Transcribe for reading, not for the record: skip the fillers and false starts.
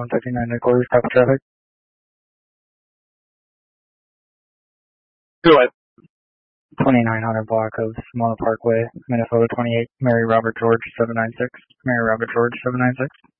159 headquarters, copy traffic. Go ahead. 2900 block of Simona Parkway, Minnesota 28, Mary Robert George 796, Mary Robert George 796.